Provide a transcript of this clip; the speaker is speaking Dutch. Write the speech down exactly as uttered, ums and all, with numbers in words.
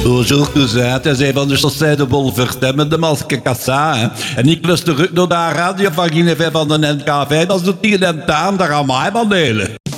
Bonjour cousin, hij zei van de Chaussée de Bolvert met de Maske Cassa. Hè. En ik luister terug naar de radio van Guinevere van de N K V, dat is de tien en taan, daar gaan mij van delen.